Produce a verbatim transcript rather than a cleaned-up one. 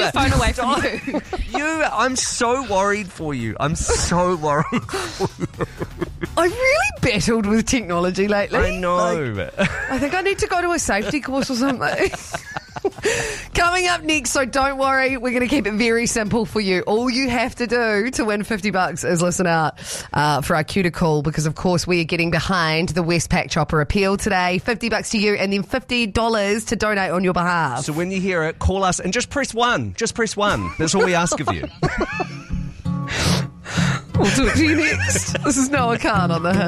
your phone away from you. You, I'm so worried for you. I'm so worried for you. I've really battled with technology lately. I know. Like, I think I need to go to a safety course or something. Coming up next, so don't worry, we're going to keep it very simple for you. All you have to do to win fifty bucks is listen out uh, for our cuticle, because of course we are getting behind the Westpac Chopper appeal today. fifty bucks to you and then fifty dollars to donate on your behalf. So when you hear it, call us and just press one. Just press one. That's all we ask of you. We'll talk to you next. This is Noah Khan on the Hit.